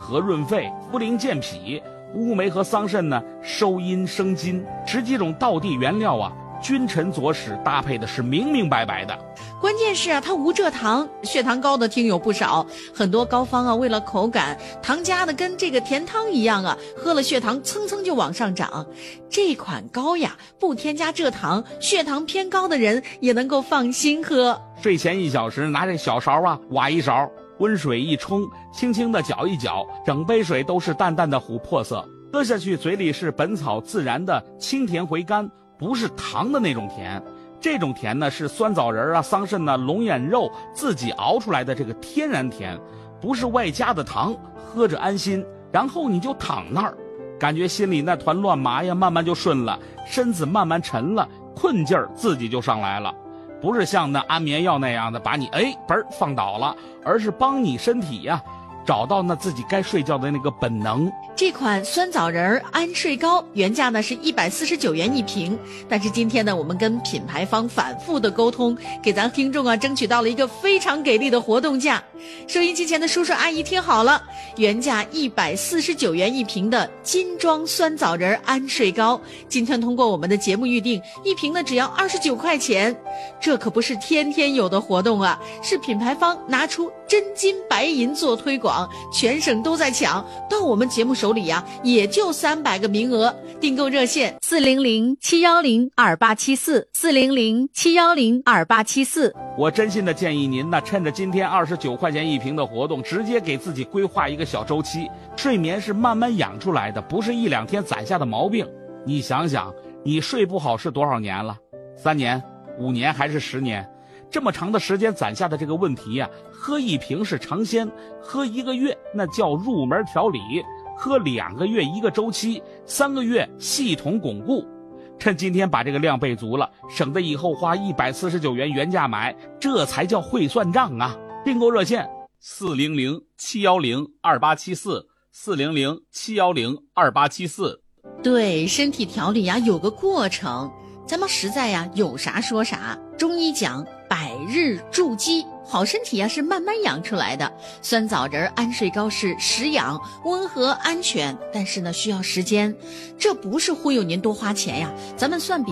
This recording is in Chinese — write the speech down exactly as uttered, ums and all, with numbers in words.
和润肺，茯苓健脾，乌梅和桑葚呢收阴生津，十几种道地原料啊，君臣佐使搭配的是明明白白的。 关键是啊，它无蔗糖，血糖高的听友不少，很多高方啊，为了口感，糖加的跟这个甜汤一样啊，喝了血糖蹭蹭就往上涨。这款膏呀，不添加蔗糖，血糖偏高的人也能够放心喝。 睡前一小时，拿这小勺啊，挖一勺，温水一冲，轻轻的搅一搅，整杯水都是淡淡的琥珀色，喝下去嘴里是本草自然的清甜回甘，不是糖的那种甜。这种甜呢是酸枣仁啊、桑葚啊、龙眼肉自己熬出来的这个天然甜，不是外加的糖，喝着安心。然后你就躺那儿，感觉心里那团乱麻呀慢慢就顺了，身子慢慢沉了，困劲儿自己就上来了。不是像那安眠药那样的把你哎嘣放倒了，而是帮你身体呀找到那自己该睡觉的那个本能。 这款酸枣仁安睡膏原价呢是一百四十九元一瓶，但是今天呢我们跟品牌方反复的沟通，给咱听众啊争取到了一个非常给力的活动价。收音机前的叔叔阿姨听好了，原价一百四十九元一瓶的金装酸枣仁安睡膏，今天通过我们的节目预定，一瓶呢只要二十九块钱。这可不是天天有的活动啊，是品牌方拿出真金白银做推广，全省都在抢，到我们节目手里呀、啊，也就三百个名额。订购热线四零零七幺零二八七四四零零七幺零二八七四。 我真心的建议您呢，趁着今天二十九块钱一瓶的活动，直接给自己规划一个小周期。睡眠是慢慢养出来的，不是一两天攒下的毛病。你想想，你睡不好是多少年了？三年、五年还是十年？这么长的时间攒下的这个问题呀、啊，喝一瓶是尝鲜，喝一个月那叫入门调理，喝两个月一个周期，三个月系统巩固。趁今天把这个量备足了，省得以后花一百四十九元原价买，这才叫会算账啊！订购热线四零零七幺零二八七四四零零七幺零二八七四。 对，身体调理呀有个过程，咱们实在呀有啥说啥。中医讲百日筑基，好身体呀是慢慢养出来的。酸枣仁安睡膏是食养、温和、安全，但是呢需要时间。这不是忽悠您多花钱呀，咱们算笔